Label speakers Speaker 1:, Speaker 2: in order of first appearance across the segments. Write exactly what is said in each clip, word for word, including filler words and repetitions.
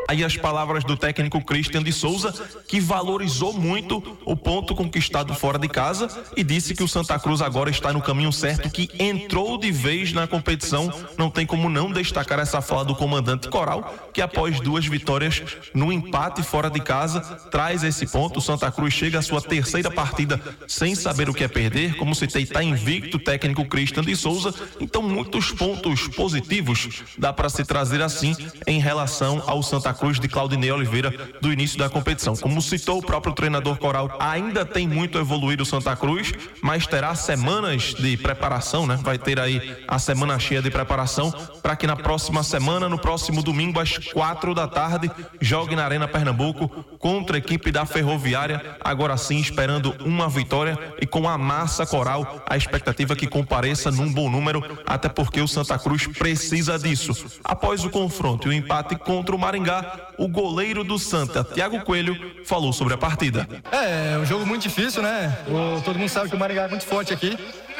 Speaker 1: Aí as palavras do técnico Christian de Souza, que valorizou muito o ponto conquistado fora de casa e disse que o Santa Cruz agora está no caminho certo, que entrou de vez na competição. Não tem como não destacar essa fala do comandante Coral, que após duas vitórias no empate fora de casa, traz esse ponto. O Santa Cruz chega à sua terceira partida sem saber o que é perder, como citei, está invicto o técnico Christian de Souza. Então muitos pontos positivos dá para se trazer assim em relação ao Santa Cruz de Claudinei Oliveira do início da competição. Como citou o próprio treinador Coral, ainda tem muito a evoluir o Santa Cruz, mas terá semanas de preparação, né? Vai ter aí a semana cheia de preparação para que na próxima semana, no próximo domingo às quatro da tarde, jogue na Arena Pernambuco contra a equipe da Ferroviária, agora sim esperando uma vitória e com a massa Coral, a expectativa é que compareça num bom número, até porque o Santa Cruz precisa disso. Após o confronto e o empate contra o Maringá, o goleiro do Santa, Thiago Coelho, falou sobre a partida.
Speaker 2: É, é um jogo muito difícil, né? O, todo mundo sabe que o Maringá é muito forte aqui.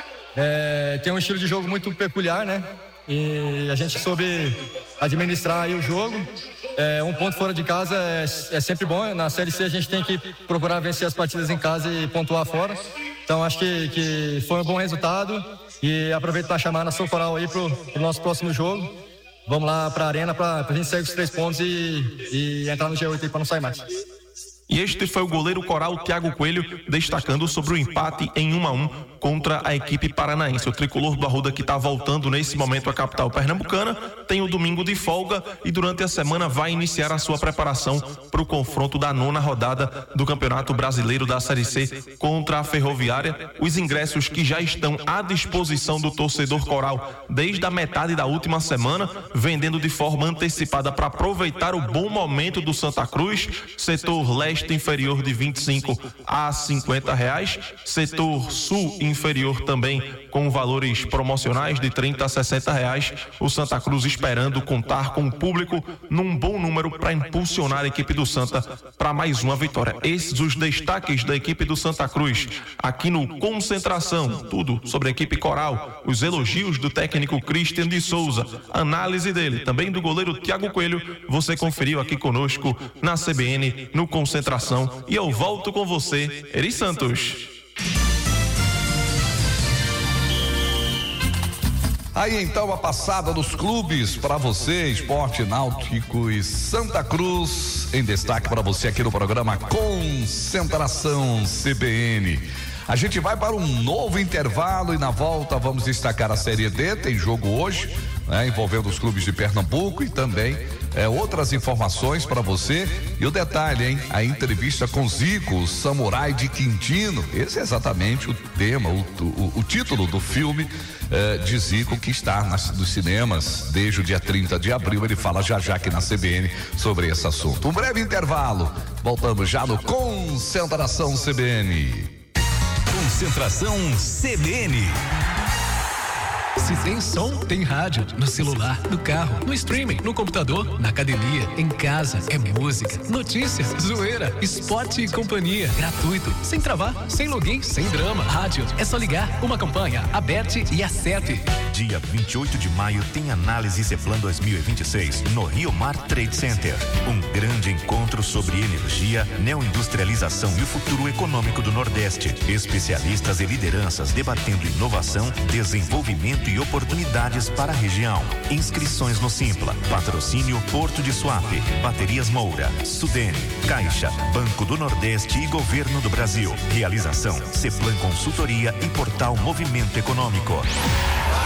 Speaker 2: É, tem um estilo de jogo muito peculiar, né? E a gente soube administrar aí o jogo. É, um ponto fora de casa é, é sempre bom. Na Série C a gente tem que procurar vencer as partidas em casa e pontuar fora. Então acho que, que foi um bom resultado. E aproveito para chamar a Nação Coral aí pro, pro nosso próximo jogo. Vamos lá para a Arena para a gente sair com os três pontos e, e entrar no G oito aí para não sair mais.
Speaker 1: E este foi o goleiro Coral, Thiago Coelho, destacando sobre o empate em um a um contra a equipe paranaense. O tricolor do Arruda, que está voltando nesse momento à capital pernambucana, tem o domingo de folga e durante a semana vai iniciar a sua preparação para o confronto da nona rodada do Campeonato Brasileiro da Série C contra a Ferroviária. Os ingressos que já estão à disposição do torcedor Coral desde a metade da última semana, vendendo de forma antecipada para aproveitar o bom momento do Santa Cruz. Setor leste inferior de vinte e cinco a cinquenta reais, setor sul inferior também com valores promocionais de trinta a sessenta reais. O Santa Cruz esperando contar com o público num bom número para impulsionar a equipe do Santa para mais uma vitória. Esses os destaques da equipe do Santa Cruz aqui no Concentração, tudo sobre a equipe Coral, os elogios do técnico Christian de Souza, análise dele, também do goleiro Thiago Coelho, você conferiu aqui conosco na C B N, no Concentração. E eu volto com você, Eri Santos.
Speaker 3: Aí então a passada dos clubes para você, Esporte Náutico e Santa Cruz, em destaque para você aqui no programa Concentração C B N. A gente vai para um novo intervalo e na volta vamos destacar a Série D, tem jogo hoje, né, envolvendo os clubes de Pernambuco e também é, outras informações para você. E o detalhe, hein? A entrevista com Zico, o Samurai de Quintino. Esse é exatamente o tema, o, o, o título do filme é, de Zico, que está nas, nos cinemas desde o dia trinta de abril. Ele fala já já aqui na C B N sobre esse assunto. Um breve intervalo, voltamos já no Concentração C B N.
Speaker 4: Concentração C B N. Se tem som, tem rádio. No celular, no carro, no streaming, no computador, na academia, em casa. É música, notícias, zoeira, esporte e companhia. Gratuito, sem travar, sem login, sem drama. Rádio, é só ligar. Uma campanha, Aberte e Acerte.
Speaker 5: Dia vinte e oito de maio tem análise Ceplan dois mil e vinte e seis no Rio Mar Trade Center. Um grande encontro sobre energia, neoindustrialização e o futuro econômico do Nordeste. Especialistas e lideranças debatendo inovação, desenvolvimento e oportunidades para a região. Inscrições no Simpla. Patrocínio Porto de Suape, Baterias Moura, Sudene, Caixa, Banco do Nordeste e Governo do Brasil. Realização Ceplan Consultoria e Portal Movimento Econômico.